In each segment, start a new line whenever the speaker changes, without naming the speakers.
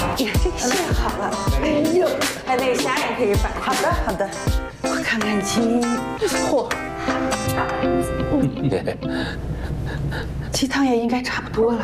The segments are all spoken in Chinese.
这线好了，哎呦，还那个虾也可以摆。好的，好的。我看看鸡，嚯，鸡汤也应该差不多了。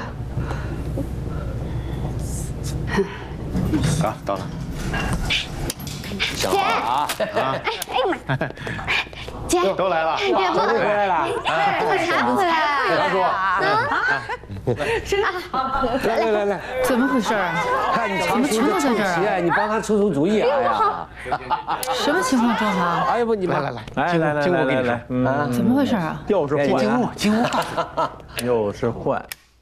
啊，到了。
姐，哎妈，姐
都来了，
姐夫
回来了，
喝茶回来了。
杨叔，
真好。
来，
怎么回事啊？
看你
怎么全都在这儿啊？
你帮他出主意，哎呀，
什么情况，周航？
哎呀不，你来，经过跟你说啊，
怎么回事啊？
又是换，进屋，又是换。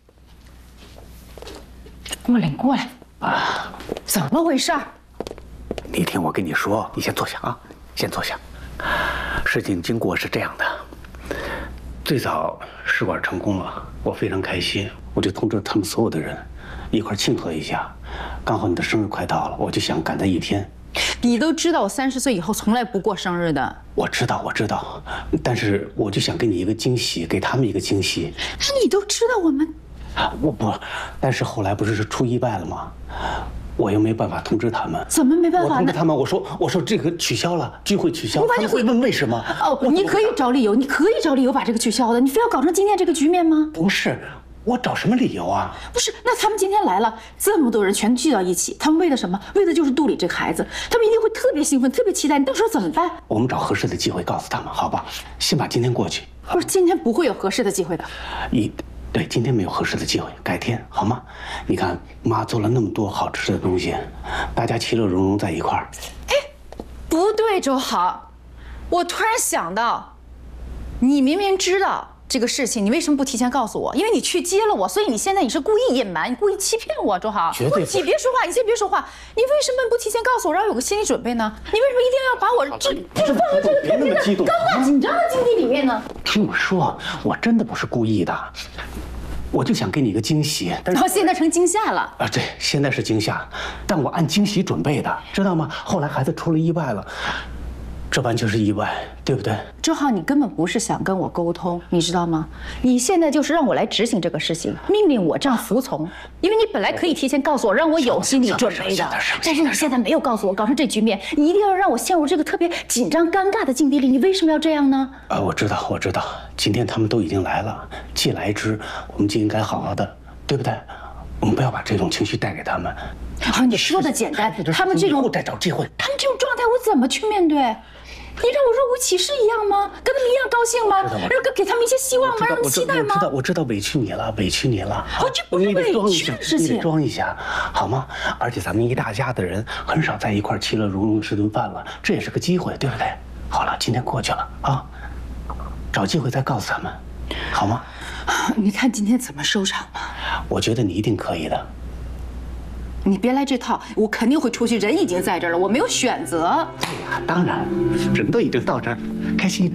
过来啊！怎么回事？
你听我跟你说，你先坐下啊，先坐下。事情经过是这样的，最早试管成功了，我非常开心，我就通知他们所有的人一块庆贺一下。刚好你的生日快到了，我就想赶在一天。
你都知道我30岁以后从来不过生日的。
我知道，但是我就想给你一个惊喜，给他们一个惊喜。
那你都知道我们？
我不，但是后来不是出意外了吗？我又没办法通知他们。
怎么没办法呢？
我通知他们，我说这个取消了，聚会取消。他们会问为什么？
哦，你可以找理由把这个取消的。你非要搞成今天这个局面吗？
不是，我找什么理由啊？
不是，那他们今天来了，这么多人全聚到一起，他们为了什么？为的就是肚里这个孩子，他们一定会特别兴奋，特别期待。你到时候怎么办？
我们找合适的机会告诉他们，好吧？先把今天过去。
不是，今天不会有合适的机会的。
对，今天没有合适的机会，改天好吗？你看妈做了那么多好吃的东西，大家其乐融融在一块儿。
哎，不对，周航，我突然想到，你明明知道这个事情，你为什么不提前告诉我？因为你去接了我，所以你现在是故意隐瞒，你故意欺骗我，周航。
绝对不是。
你别说话，你先别说话。你为什么不提前告诉我，让我有个心理准备呢？你为什么一定要把我这放在这个
别那么激动，
尴尬紧张的境地里面呢？
听我说，我真的不是故意的，我就想给你一个惊喜。但是
然后现在成惊吓了
啊，对，现在是惊吓，但我按惊喜准备的，知道吗？后来孩子出了意外了。这完全是意外，对不对？
周浩，你根本不是想跟我沟通，你知道吗？你现在就是让我来执行这个事情，命令我这样服从。因为你本来可以提前告诉我，让我有心理准备的，但是你现在没有告诉我，搞成这局面，你一定要让我陷入这个特别紧张、尴尬的境地里。你为什么要这样呢？
我知道，今天他们都已经来了，既来之，我们就应该好好的，对不对？我们不要把这种情绪带给他们。
啊，你说的简单，他们这种
再找机会，
他们这种状态，我怎么去面对？你让我若无其事一样吗？跟他们一样高兴吗？让给他们一些希望吗？让他们期待吗？
我知道委屈你了。
哦，这不是委屈的事情，
你得装一下，好吗？而且咱们一大家的人很少在一块其乐融融吃顿饭了，这也是个机会，对不对？好了，今天过去了啊，找机会再告诉他们，好吗？
你看今天怎么收场吧？
我觉得你一定可以的。
你别来这套，我肯定会出去。人已经在这儿了，我没有选择。
对呀，当然，人都已经到这儿，开心。